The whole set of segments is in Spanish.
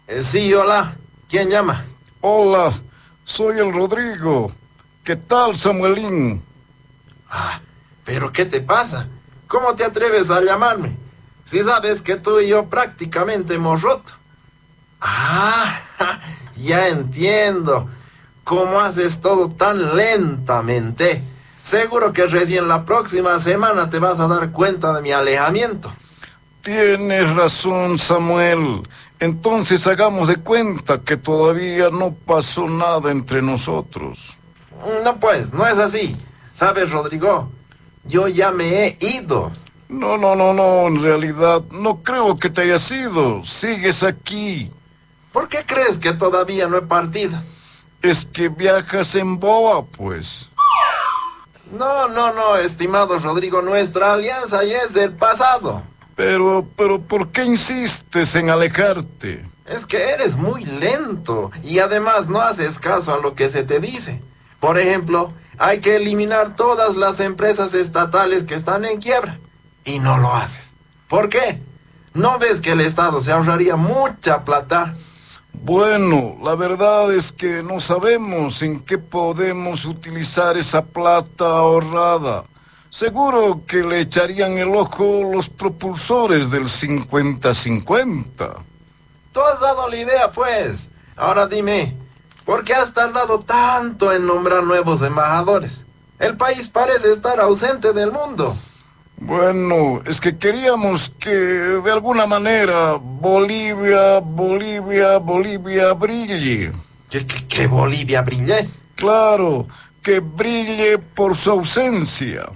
Sí, hola. ¿Quién llama? Hola, soy el Rodrigo. ¿Qué tal, Samuelín? Ah, pero ¿qué te pasa? ¿Cómo te atreves a llamarme? Si sabes que tú y yo prácticamente hemos roto. Ah, ya entiendo. ¿Cómo haces todo tan lentamente? Seguro que recién la próxima semana te vas a dar cuenta de mi alejamiento. Tienes razón, Samuel. Entonces hagamos de cuenta que todavía no pasó nada entre nosotros. No pues, no es así. ¿Sabes, Rodrigo? Yo ya me he ido. No, no, no, no, en realidad no creo que te hayas ido. Sigues aquí. ¿Por qué crees que todavía no he partido? Es que viajas en boa, pues. No, no, no, estimado Rodrigo, nuestra alianza ya es del pasado. Pero, ¿por qué insistes en alejarte? Es que eres muy lento y además no haces caso a lo que se te dice. Por ejemplo, hay que eliminar todas las empresas estatales que están en quiebra. Y no lo haces. ¿Por qué? ¿No ves que el Estado se ahorraría mucha plata? Bueno, la verdad es que no sabemos en qué podemos utilizar esa plata ahorrada. Seguro que le echarían el ojo los propulsores del 50-50. Tú has dado la idea, pues. Ahora dime, ¿por qué has tardado tanto en nombrar nuevos embajadores? El país parece estar ausente del mundo. Bueno, es que queríamos que de alguna manera Bolivia brille. ¿Que Bolivia brille? Claro, que brille por su ausencia.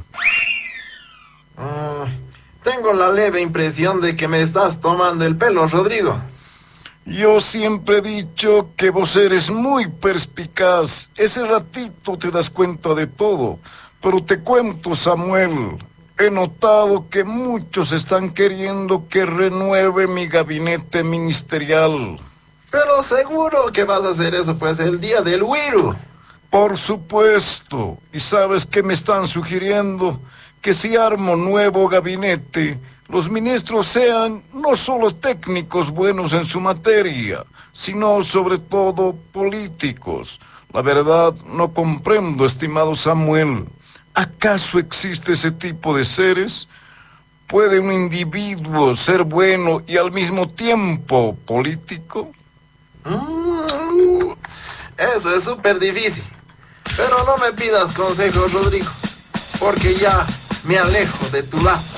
Tengo la leve impresión de que me estás tomando el pelo, Rodrigo. Yo siempre he dicho que vos eres muy perspicaz. Ese ratito te das cuenta de todo. Pero te cuento, Samuel, he notado que muchos están queriendo que renueve mi gabinete ministerial. Pero seguro que vas a hacer eso, pues, el día del Wiru. Por supuesto. ¿Y sabes qué me están sugiriendo? Que si armo nuevo gabinete, los ministros sean no solo técnicos buenos en su materia, sino sobre todo políticos. La verdad, no comprendo, estimado Samuel. ¿Acaso existe ese tipo de seres? ¿Puede un individuo ser bueno y al mismo tiempo político? Mm, Eso es súper difícil. Pero no me pidas consejos, Rodrigo, porque ya me alejo de tu lado.